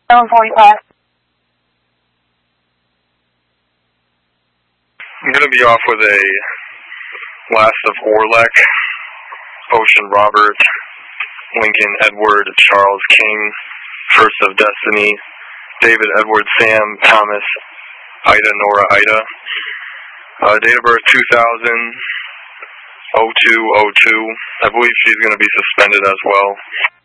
745. I'm going to be off with a Last of Orlek, Ocean Robert, Lincoln Edward, Charles King, First of Destiny, David Edward Sam, Thomas, Ida Nora Ida. Date of birth 2000, 0202. I believe she's going to be suspended as well.